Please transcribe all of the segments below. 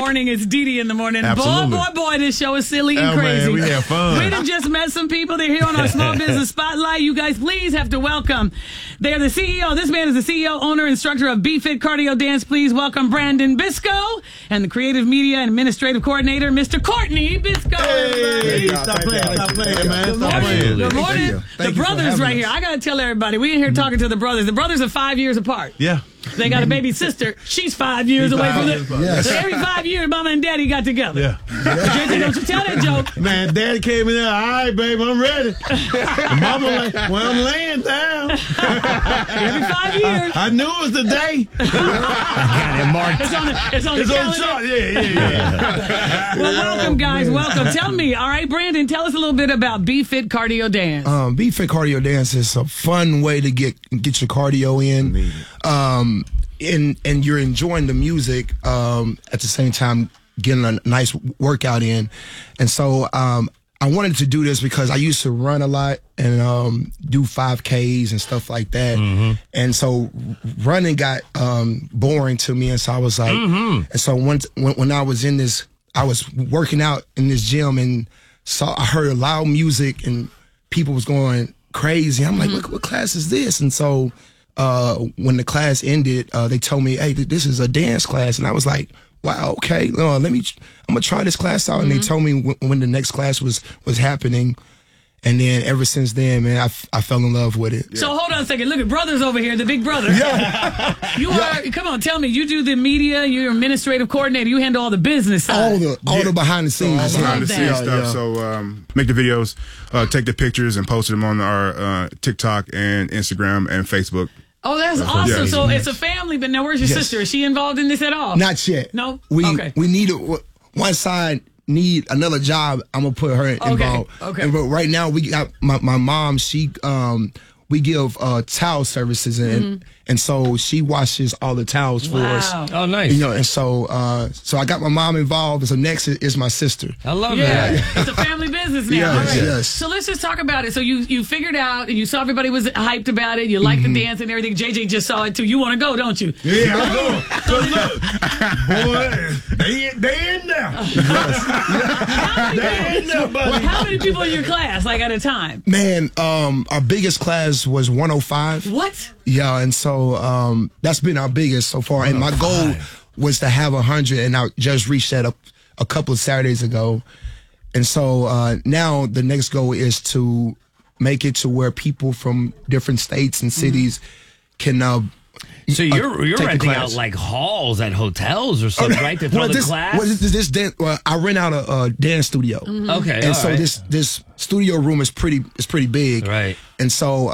morning. It's Dee Dee in the morning. Absolutely. Boy, this show is silly and crazy. Man, we have fun. We done just met some people. They're here on our Small Business Spotlight. You guys, please have to welcome. They're the CEO. This man is the CEO, owner, instructor of BFit Cardio Dance. Please welcome Brandon Bisco and the creative media and administrative coordinator, Mr. Courtney Bisco. Hey, stop playing, man. Stop playing. Good morning. The brothers right here. I got to tell everybody, we in here talking to the brothers. The brothers are 5 years apart. Yeah. They got a baby sister. She's 5 years away from it. Yes. So every 5 years, Mama and Daddy got together. Yeah. JJ, don't you tell that joke. Man, Daddy came in there. All right, baby, I'm ready. And Mama like, well, I'm laying down. Every 5 years. I knew it was the day. It's on the calendar. chart. Yeah. Well, welcome, guys. Welcome. Tell me, all right, Brandon, tell us a little bit about BFit Cardio Dance. BFit Cardio Dance is a fun way to get your cardio in. And you're enjoying the music at the same time getting a nice workout in. And so I wanted to do this because I used to run a lot and do 5Ks and stuff like that. And so running got boring to me. And so I was like, and so when I was in this, I was working out in this gym and I heard loud music and people was going crazy. I'm like, what class is this? And so when the class ended, they told me, hey, this is a dance class. And I was like, wow, okay, I'm gonna try this class out. And they told me when the next class was happening. And then ever since then, man, I fell in love with it. So hold on a second. Look at brothers over here, the big brother. Yeah. You are, come on, tell me, you do the media, you're administrative coordinator, you handle all the business side. All the behind the scenes. All behind the that. scenes stuff. So make the videos, take the pictures, and post them on our TikTok and Instagram and Facebook. Oh, that's awesome. Yeah. So it's a family, but now where's your sister? Is she involved in this at all? Not yet. No? We Okay. need one side need another job. I'm gonna put her involved. Okay. But right now we got my mom. She we give towel services and so she washes all the towels for us. Oh, nice. You know, and so I got my mom involved. And so next is my sister. I love that. It's a family business now. Yes, All right. yes. So let's just talk about it. So you figured out and you saw everybody was hyped about it. You liked the dance and everything. JJ just saw it too. You want to go, don't you? Yeah, I'm going. So look, boy, they in there. They in there, buddy. How many people in your class, like at a time? Man, our biggest class was 105. What? Yeah, and so that's been our biggest so far. And my goal was to have 100, and I just reached that a couple of Saturdays ago. And so now the next goal is to make it to where people from different states and cities can. So you're take the renting class. out like halls at hotels or something, right? To throw the class. This dance, I rent out a dance studio. Okay, and all so right. this studio room is pretty big, Right. And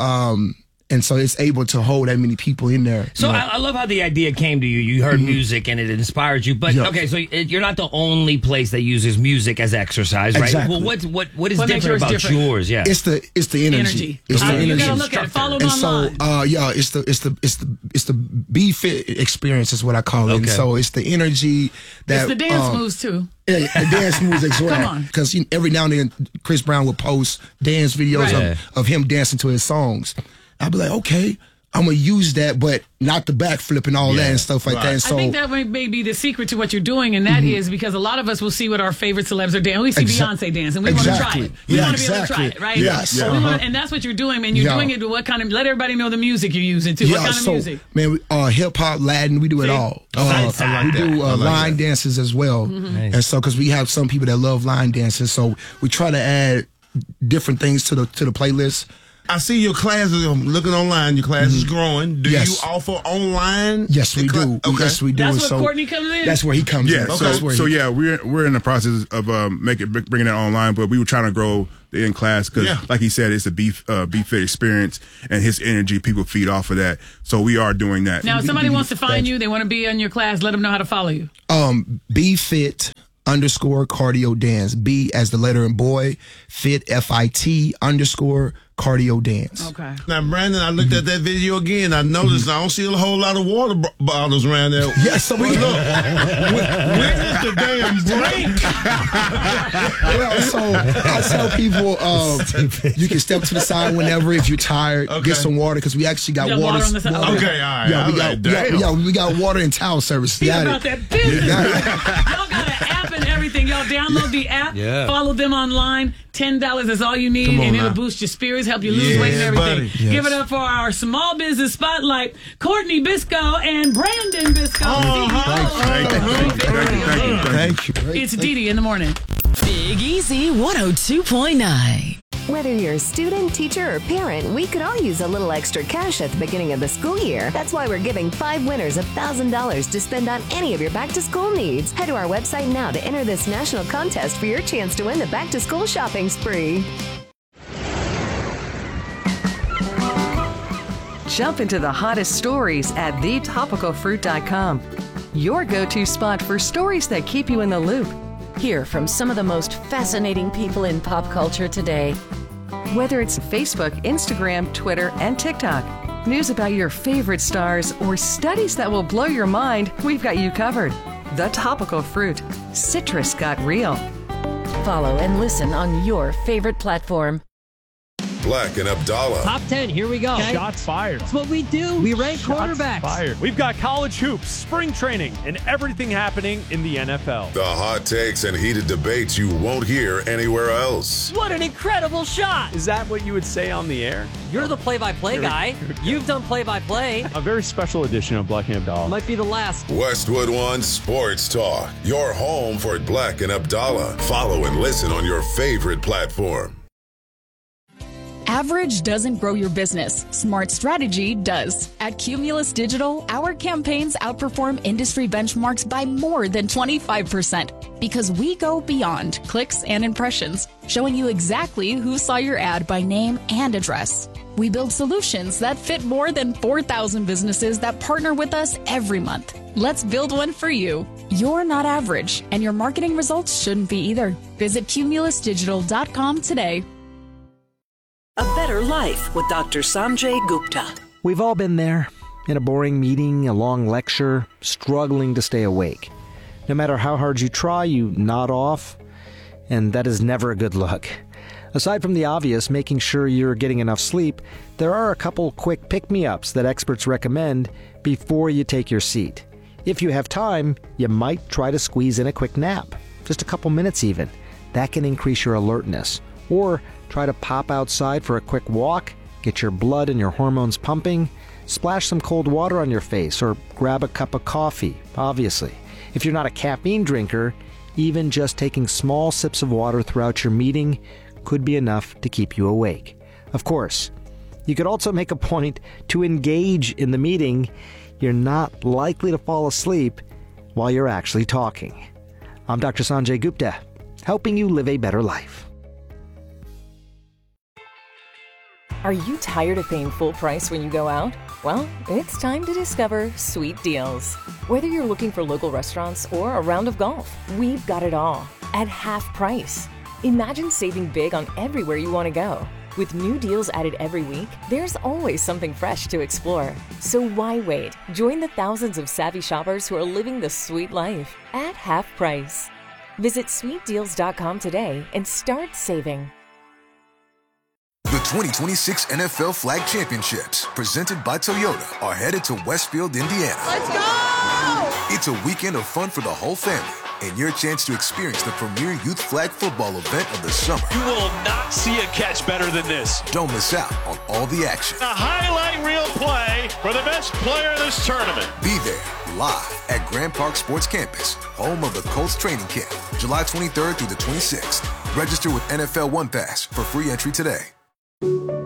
so it's able to hold that many people in there. So you know? I love how the idea came to you. You heard music and it inspired you. But Yeah. okay, so you're not the only place that uses music as exercise, right? Exactly. Well, what is What makes different yours about different? yours? Yeah. It's the energy. It's the You energy. gotta look at it. Follow them And so, online. yeah, it's the BFit experience is what I call it. Okay. And so it's the energy that It's the dance moves too. Yeah, the dance moves as well. Come on. Because every now and then Chris Brown would post dance videos Right. of him dancing to his songs. I'd be like, okay, I'm gonna use that, but not the backflip and all that and stuff like that. And so I think that may be the secret to what you're doing, and that is because a lot of us will see what our favorite celebs are dancing. We see Beyonce dance, and we want to try Exactly. it. We Yeah, want to be able to try exactly. it, right? Yes. So we want, and that's what you're doing, man. You're doing it to what kind of, let everybody know the music you're using, too. What kind of music? Man, hip hop, Latin, we do it all. We do line dances as well. And so, because we have some people that love line dances, so we try to add different things to the playlist. I see your classes. I'm looking online. Your class is growing. Do Yes. you offer online? Yes, we do. Okay. Yes, we do. That's And where so Courtney comes in? That's where he comes Yeah, in. so we're in the process of bringing that online, but we were trying to grow the in class because, like he said, it's a BFit experience, and his energy, people feed off of that. So we are doing that. Now, if somebody wants to find you, they want to be in your class, let them know how to follow you. BFit _ cardio dance. B as the letter in boy, fit FIT _ Cardio Dance. Okay. Now, Brandon, I looked at that video again. I noticed I don't see a whole lot of water bottles around there. Yes, so we look. When is the damn break? Well, so I tell people you can step to the side whenever if you're tired. Okay. Get some water because we actually got You got water on the side? water. Okay, all right. We got water and towel service. Speak about that business. Y'all got an app and everything. Y'all download the app. Yeah. Follow them online. $10 is all you need, Come on and it'll now. boost your spirits, help you lose weight and everything. buddy. Yes. Give it up for our small business spotlight, Courtney Bisco and Brandon Bisco. Thank you. It's Dee Dee in the morning. Big Easy 102.9. Whether you're a student, teacher, or parent, we could all use a little extra cash at the beginning of the school year. That's why we're giving 5 winners $1,000 to spend on any of your back-to-school needs. Head to our website now to enter this national contest for your chance to win the back-to-school shopping spree. Jump into the hottest stories at thetopicalfruit.com. Your go-to spot for stories that keep you in the loop. Hear from some of the most fascinating people in pop culture today. Whether it's Facebook, Instagram, Twitter, and TikTok, news about your favorite stars, or studies that will blow your mind, we've got you covered. The Topical Fruit. Citrus got real. Follow and listen on your favorite platform. Black and Abdallah. Top 10, here we go. Shots fired. That's what we do. We rank quarterbacks. Fired. We've got college hoops, spring training, and everything happening in the NFL. The hot takes and heated debates you won't hear anywhere else. What an incredible shot. Is that what you would say on the air? You're the play-by-play guy. You've done play-by-play. A very special edition of Black and Abdallah. Might be the last. Westwood One Sports Talk. Your home for Black and Abdallah. Follow and listen on your favorite platform. Average doesn't grow your business. Smart strategy does. At Cumulus Digital, our campaigns outperform industry benchmarks by more than 25% because we go beyond clicks and impressions, showing you exactly who saw your ad by name and address. We build solutions that fit more than 4,000 businesses that partner with us every month. Let's build one for you. You're not average, and your marketing results shouldn't be either. Visit cumulusdigital.com today. A Better Life with Dr. Sanjay Gupta. We've all been there, in a boring meeting, a long lecture, struggling to stay awake. No matter how hard you try, you nod off, and that is never a good look. Aside from the obvious, making sure you're getting enough sleep, there are a couple quick pick-me-ups that experts recommend before you take your seat. If you have time, you might try to squeeze in a quick nap, just a couple minutes even. That can increase your alertness. Or try to pop outside for a quick walk, get your blood and your hormones pumping, splash some cold water on your face, or grab a cup of coffee, obviously. If you're not a caffeine drinker, even just taking small sips of water throughout your meeting could be enough to keep you awake. Of course, you could also make a point to engage in the meeting. You're not likely to fall asleep while you're actually talking. I'm Dr. Sanjay Gupta, helping you live a better life. Are you tired of paying full price when you go out? Well, it's time to discover Sweet Deals. Whether you're looking for local restaurants or a round of golf, we've got it all at half price. Imagine saving big on everywhere you want to go. With new deals added every week, there's always something fresh to explore. So why wait? Join the thousands of savvy shoppers who are living the sweet life at half price. Visit sweetdeals.com today and start saving. The 2026 NFL Flag Championships, presented by Toyota, are headed to Westfield, Indiana. Let's go! It's a weekend of fun for the whole family and your chance to experience the premier youth flag football event of the summer. You will not see a catch better than this. Don't miss out on all the action. A highlight reel play for the best player in this tournament. Be there live at Grand Park Sports Campus, home of the Colts training camp, July 23rd through the 26th. Register with NFL One Pass for free entry today.